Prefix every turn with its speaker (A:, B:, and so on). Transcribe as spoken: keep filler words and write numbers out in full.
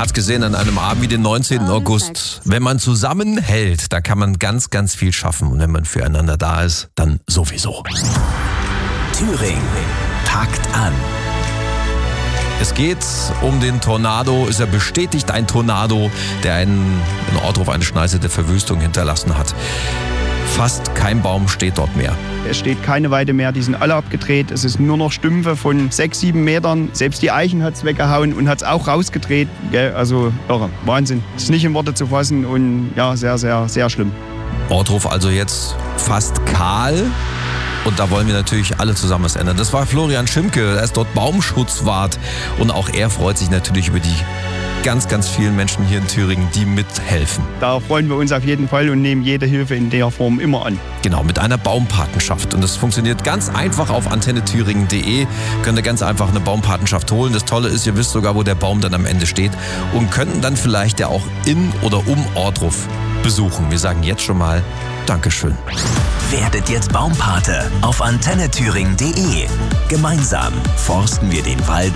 A: hat gesehen, an einem Abend wie den neunzehnten August, wenn man zusammenhält, da kann man ganz, ganz viel schaffen. Und wenn man füreinander da ist, dann sowieso.
B: Thüringen packt an.
A: Es geht um den Tornado. Ist er bestätigt, ein Tornado, der einen, in Ortruf eine Schneise der Verwüstung hinterlassen hat. Fast kein Baum steht dort mehr.
C: Es steht keine Weide mehr, die sind alle abgedreht. Es ist nur noch Stümpfe von sechs, sieben Metern. Selbst die Eichen hat es weggehauen und hat es auch rausgedreht. Also irre, Wahnsinn. Ist nicht in Worte zu fassen und ja, sehr, sehr, sehr schlimm.
A: Ortruf also jetzt fast kahl. Und da wollen wir natürlich alle zusammen was ändern. Das war Florian Schimke, er ist dort Baumschutzwart. Und auch er freut sich natürlich über die ganz, ganz vielen Menschen hier in Thüringen, die mithelfen.
C: Da freuen wir uns auf jeden Fall und nehmen jede Hilfe in der Form immer an.
A: Genau, mit einer Baumpatenschaft. Und das funktioniert ganz einfach auf antenne thüringen punkt de. Könnt ihr ganz einfach eine Baumpatenschaft holen. Das Tolle ist, ihr wisst sogar, wo der Baum dann am Ende steht. Und könnten dann vielleicht ja auch in oder um Ortruf besuchen. Wir sagen jetzt schon mal Dankeschön.
B: Werdet jetzt Baumpate auf antenne thüringen punkt de. Gemeinsam forsten wir den Wald